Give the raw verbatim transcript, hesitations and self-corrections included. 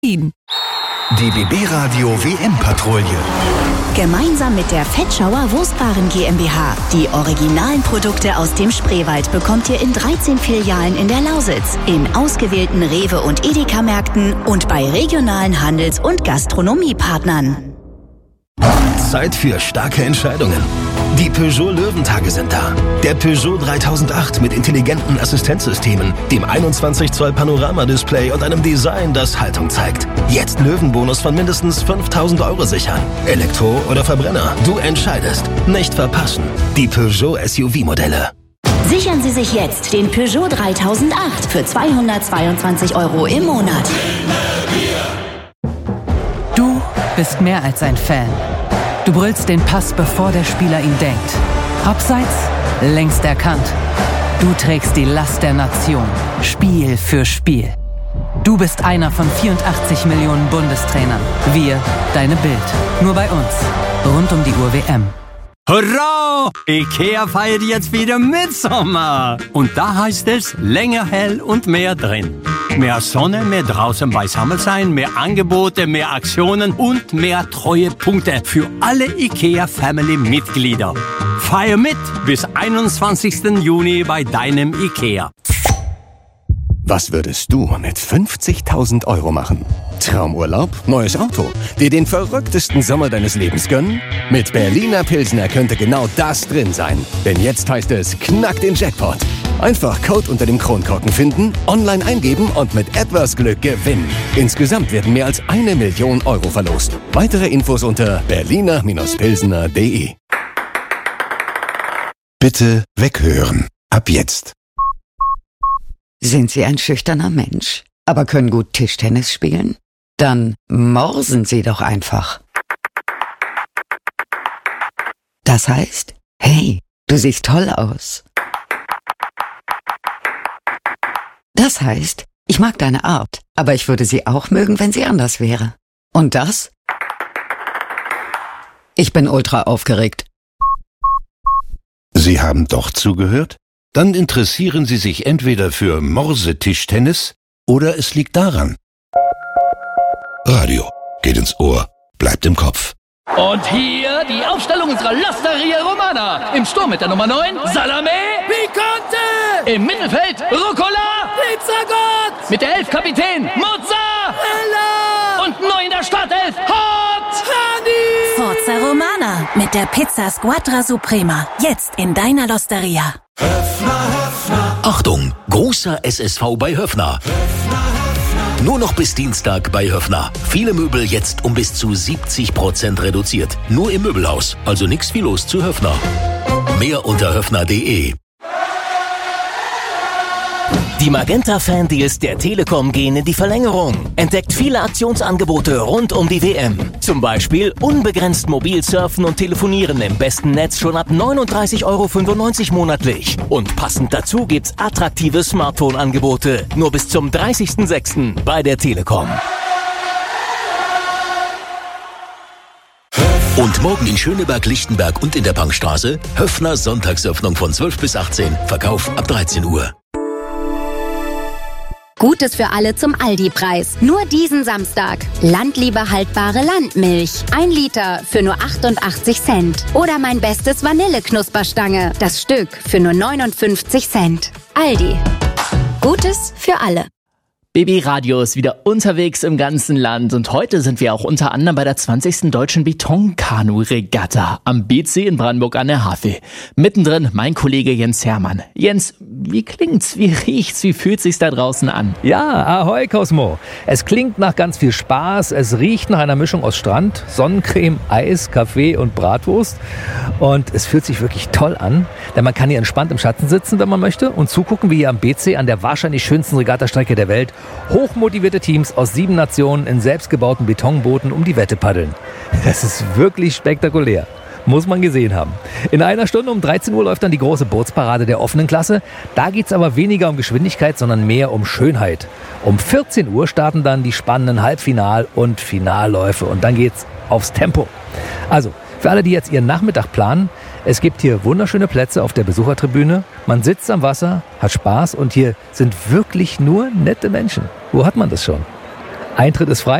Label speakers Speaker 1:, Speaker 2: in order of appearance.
Speaker 1: Die B B-Radio W M-Patrouille.
Speaker 2: Gemeinsam mit der Fettschauer Wurstwaren GmbH. Die originalen Produkte aus dem Spreewald bekommt ihr in dreizehn Filialen in der Lausitz, in ausgewählten Rewe- und Edeka-Märkten und bei regionalen Handels- und Gastronomiepartnern.
Speaker 1: Zeit für starke Entscheidungen. Die Peugeot Löwentage sind da. Der Peugeot dreitausendacht mit intelligenten Assistenzsystemen, dem einundzwanzig Zoll Panoramadisplay und einem Design, das Haltung zeigt. Jetzt Löwenbonus von mindestens fünftausend Euro sichern. Elektro oder Verbrenner, du entscheidest. Nicht verpassen. Die Peugeot S U V-Modelle.
Speaker 2: Sichern Sie sich jetzt den Peugeot dreitausendacht für zweihundertzweiundzwanzig Euro im Monat.
Speaker 3: Du bist mehr als ein Fan. Du brüllst den Pass, bevor der Spieler ihn denkt. Abseits, längst erkannt. Du trägst die Last der Nation, Spiel für Spiel. Du bist einer von vierundachtzig Millionen Bundestrainern. Wir, deine Bild. Nur bei uns. Rund um die Uhr W M.
Speaker 4: Hurra! IKEA feiert jetzt wieder Mitsommer. Und da heißt es länger hell und mehr drin. Mehr Sonne, mehr draußen beisammen sein, mehr Angebote, mehr Aktionen und mehr Treuepunkte für alle IKEA-Family-Mitglieder. Feier mit bis einundzwanzigsten Juni bei deinem IKEA.
Speaker 5: Was würdest du mit fünfzigtausend Euro machen? Traumurlaub? Neues Auto? Dir den verrücktesten Sommer deines Lebens gönnen? Mit Berliner Pilsner könnte genau das drin sein. Denn jetzt heißt es, knack den Jackpot. Einfach Code unter dem Kronkorken finden, online eingeben und mit etwas Glück gewinnen. Insgesamt werden mehr als eine Million Euro verlost. Weitere Infos unter berliner pilsner punkt de.
Speaker 6: Bitte weghören. Ab jetzt.
Speaker 7: Sind Sie ein schüchterner Mensch, aber können gut Tischtennis spielen? Dann morsen Sie doch einfach. Das heißt, hey, du siehst toll aus. Das heißt, ich mag deine Art, aber ich würde sie auch mögen, wenn sie anders wäre. Und das? Ich bin ultra aufgeregt.
Speaker 6: Sie haben doch zugehört? Dann interessieren Sie sich entweder für Morsetischtennis oder es liegt daran. Radio geht ins Ohr, bleibt im Kopf.
Speaker 8: Und hier die Aufstellung unserer L'Osteria Romana. Im Sturm mit der Nummer neun, Salame Picante. Im Mittelfeld, Rucola Pizzagott. Mit der elf Kapitän, Mozzarella. Und neu in der Startelf, Hot Honey.
Speaker 2: Forza Romana mit der Pizza Squadra Suprema. Jetzt in deiner L'Osteria.
Speaker 9: Höffner, Höffner. Achtung, großer S S V bei Höffner. Höffner, Höffner. Nur noch bis Dienstag bei Höffner. Viele Möbel jetzt um bis zu siebzig Prozent reduziert. Nur im Möbelhaus, also nix wie los zu Höffner. Mehr unter höffner punkt de.
Speaker 10: Die Magenta-Fan-Deals der Telekom gehen in die Verlängerung. Entdeckt viele Aktionsangebote rund um die W M. Zum Beispiel unbegrenzt mobil surfen und telefonieren im besten Netz schon ab neununddreißig Euro fünfundneunzig monatlich. Und passend dazu gibt's attraktive Smartphone-Angebote. Nur bis zum dreißigsten sechsten bei der Telekom.
Speaker 9: Und morgen in Schöneberg, Lichtenberg und in der Punkstraße Höffner Sonntagsöffnung von zwölf bis achtzehn. Verkauf ab dreizehn Uhr.
Speaker 11: Gutes für alle zum Aldi-Preis. Nur diesen Samstag. Landliebe haltbare Landmilch. Ein Liter für nur achtundachtzig Cent. Oder mein bestes Vanille-Knusperstange. Das Stück für nur neunundfünfzig Cent. Aldi. Gutes für alle.
Speaker 12: B B-Radio ist wieder unterwegs im ganzen Land und heute sind wir auch unter anderem bei der zwanzigsten Deutschen Betonkanu-Regatta am B C in Brandenburg an der Havel. Mittendrin mein Kollege Jens Hermann. Jens, wie klingt's, wie riecht's, wie fühlt sich's da draußen an?
Speaker 13: Ja, ahoi Cosmo. Es klingt nach ganz viel Spaß, es riecht nach einer Mischung aus Strand, Sonnencreme, Eis, Kaffee und Bratwurst und es fühlt sich wirklich toll an, denn man kann hier entspannt im Schatten sitzen, wenn man möchte und zugucken, wie hier am B C an der wahrscheinlich schönsten Regattastrecke der Welt hochmotivierte Teams aus sieben Nationen in selbstgebauten Betonbooten um die Wette paddeln. Das ist wirklich spektakulär. Muss man gesehen haben. In einer Stunde um dreizehn Uhr läuft dann die große Bootsparade der offenen Klasse. Da geht es aber weniger um Geschwindigkeit, sondern mehr um Schönheit. Um vierzehn Uhr starten dann die spannenden Halbfinal- und Finalläufe. Und dann geht's aufs Tempo. Also, für alle, die jetzt ihren Nachmittag planen, es gibt hier wunderschöne Plätze auf der Besuchertribüne. Man sitzt am Wasser, hat Spaß und hier sind wirklich nur nette Menschen. Wo hat man das schon? Eintritt ist frei.